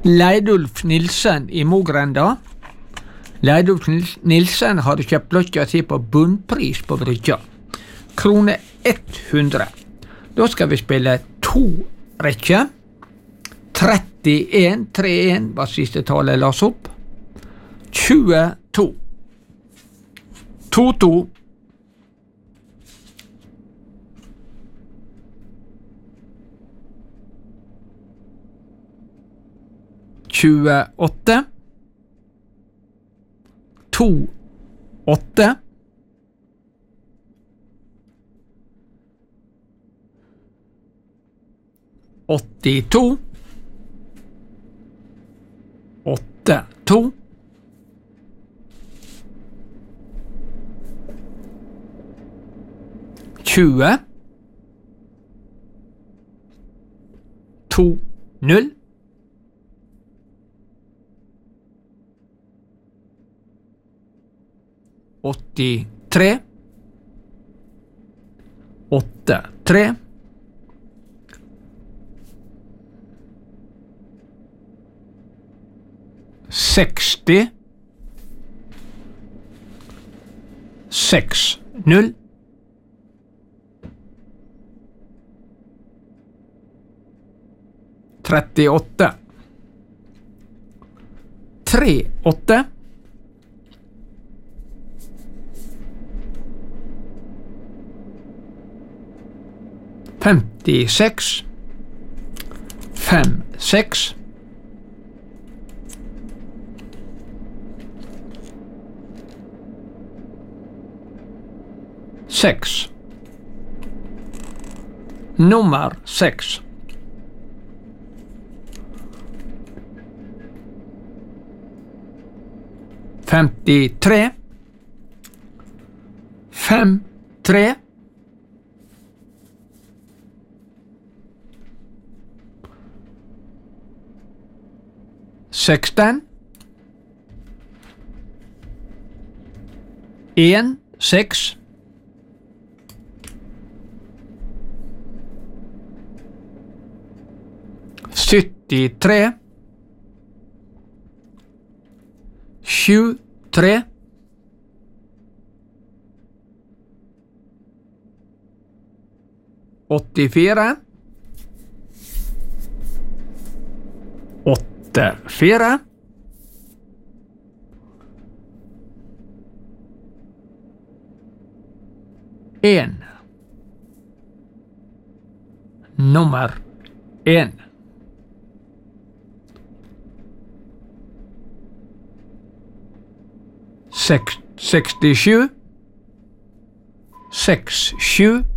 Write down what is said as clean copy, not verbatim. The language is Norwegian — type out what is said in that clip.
Leidulf Nilsen i Mogrenda. Leidulf Nilsen hadde kjøpt løkka si på bunnpris på brygga. Krone 100. Da skal vi spille 2 rekker. 31, 31 var siste tallet las opp. 22. 22. 28. 28. 82. 82. 20. 2, 0. 83. 83. 60. 6, 0. 38. 3, 8. 56. 5, 6. 6. Nummer 6. 53. 5, 3. 16. 1, 6. 73. 7, 3. 84. 8, 4. 1. Nummer 1. 67. 6, 7.